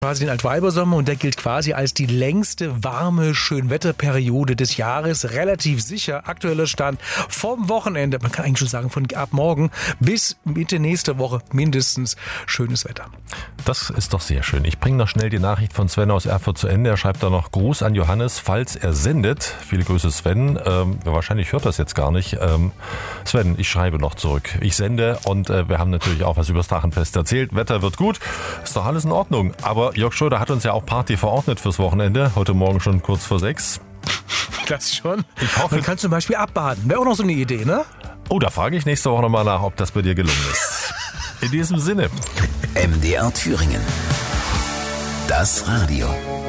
quasi den Altweibersommer und der gilt quasi als die längste warme Schönwetterperiode des Jahres. Relativ sicher, aktueller Stand vom Wochenende, man kann eigentlich schon sagen von ab morgen bis Mitte nächster Woche mindestens schönes Wetter. Das ist doch sehr schön. Ich bringe noch schnell die Nachricht von Sven aus Erfurt zu Ende. Er schreibt da noch Gruß an Johannes, falls er sendet. Viele Grüße Sven. Wahrscheinlich hört das jetzt gar nicht. Sven, ich schreibe noch zurück. Ich sende und wir haben natürlich auch was über das Drachenfest erzählt. Wetter wird gut, ist doch alles in Ordnung. Aber Jörg Schröder hat uns ja auch Party verordnet fürs Wochenende. Heute Morgen schon kurz vor 6. Das schon. Ich hoffe, man kann zum Beispiel abbaden. Wäre auch noch so eine Idee, ne? Oh, da frage ich nächste Woche nochmal nach, ob das bei dir gelungen ist. In diesem Sinne. MDR Thüringen. Das Radio.